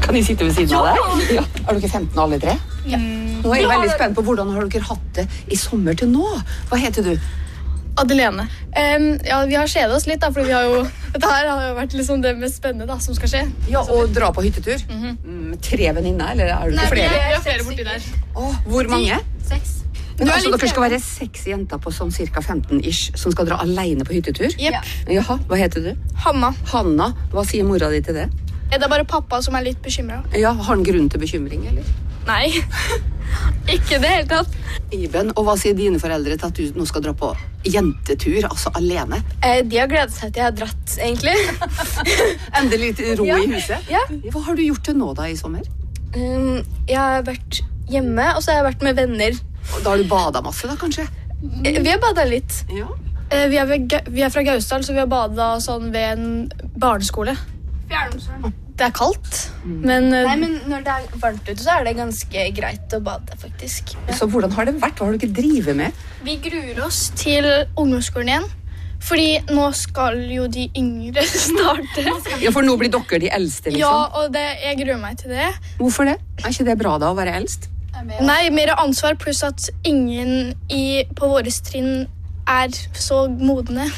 Kan jeg sitte ved siden av deg? Ja. Er dere 15 alle tre? Ja. Nå er jeg veldig spent på hvordan har dere hatt det i sommer til nå. Hva heter du? Adelene. Ja, vi har kjedet oss litt, da, for dette her har jo vært liksom det mest spennende da, som skal skje. Ja, og dra på hyttetur? Med 3 venninner, eller er det flere? Nei, vi har flere borti der. Hvor mange? 6. Men altså, dere skal være 6 jenter på sånn cirka 15-ish som skal dra alene på hyttetur? Jepp. Jaha, hva heter du? Hanna. Hanna, hva sier mora di til det? Det er bare pappa som er litt bekymret. Ja, har han grunn til bekymring, eller? Nei, ikke det helt tatt. Iben, og hva sier dine foreldre til at du nå skal dra på jentetur, altså alene? De har gledet seg til jeg har dratt, egentlig. Endelig litt ro i huset? Ja. Hva har du gjort til nå da i sommer? Jeg har vært hjemme, og så har jeg vært med venner. Og da har du badet masse da, kanskje? Vi har badet litt. Ja. Vi er fra Gausdal, så vi har badet sånn ved en barneskole. Fjerndomsvern. Det er kaldt, men... Nei, men når det er varmt ute, så er det ganske greit å bade, faktisk. Så hvordan har det vært? Hva har dere drivet med? Vi gruer oss til ungdomsskolen igjen, fordi nå skal jo de yngre starte. Ja, for nå blir dere de eldste, liksom. Ja, og jeg gruer meg til det. Hvorfor det? Er ikke det bra da, å være eldst? Nei, mer ansvar, pluss at ingen på våres trinn er så modne.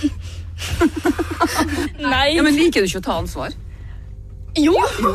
Nei. Ja, men liker du ikke å ta ansvar? Jo.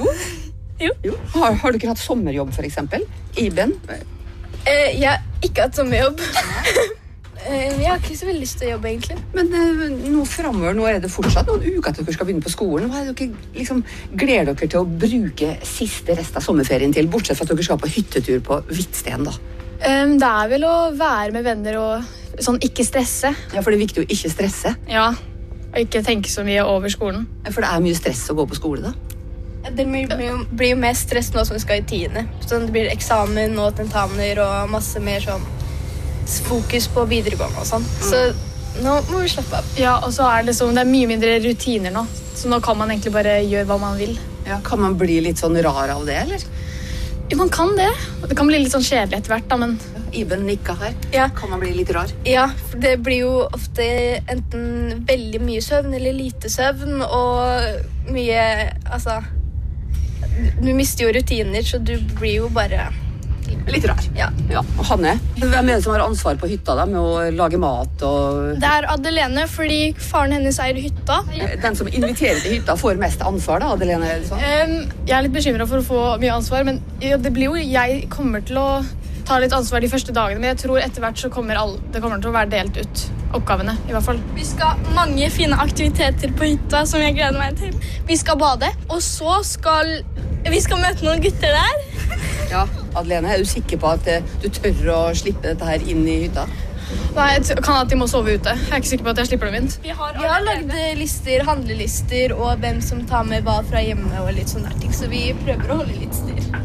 Har dere hatt sommerjobb, for eksempel? Iben? Jeg har ikke hatt sommerjobb. Jeg har ikke så veldig lyst til å jobbe, egentlig. Men nå fremover, nå er det fortsatt noen uker til dere skal begynne på skolen. Hva er det dere liksom gleder dere til å bruke siste rest av sommerferien til, bortsett fra at dere skal på hyttetur på Hvitsten, da? Det er vel å være med venner og sånn ikke stresse. Ja, for det er viktig å ikke stresse. Ja, og ikke tenke så mye over skolen. For det er mye stress å gå på skole, da. Det blir jo mer stress nå som vi skal i 10. Sånn, det blir eksamen og tentamener og masse mer sånn fokus på videregående og sånn. Så nå må vi slappe av. Ja, og så er det mye mindre rutiner nå. Så nå kan man egentlig bare gjøre hva man vil. Ja, kan man bli litt sånn rar av det, eller? Jo, man kan det. Det kan bli litt sånn kjedelig etter hvert, da, men... Iben nikka her. Ja. Kan man bli litt rar? Ja, for det blir jo ofte enten veldig mye søvn eller lite søvn, og mye, altså... Du mister jo rutiner, så du blir jo bare... Litt rar. Ja. Og Hanne, hvem er det som har ansvar på hytta da, med å lage mat og... Det er Adelene, fordi faren hennes eier hytta. Den som inviterer til hytta får mest ansvar da, Adelene? Sånn? Jeg er litt bekymret for å få mye ansvar, men det blir jo... Jeg kommer til å ta litt ansvar de første dagene, men jeg tror etter hvert så kommer det kommer til å være delt ut oppgavene, i hvert fall. Vi skal ha mange fine aktiviteter på hytta som jeg gleder meg til. Vi skal bade, og så skal vi møte noen gutter der. Ja, Adelene, er du sikker på at du tør å slippe dette her inn i hytta? Nei, jeg kan at de må sove ute. Jeg er ikke sikker på at jeg slipper dem inn. Vi har lagd lister, handlelister, og hvem som tar med hva fra hjemme og litt sånne ting, så vi prøver å holde litt styr.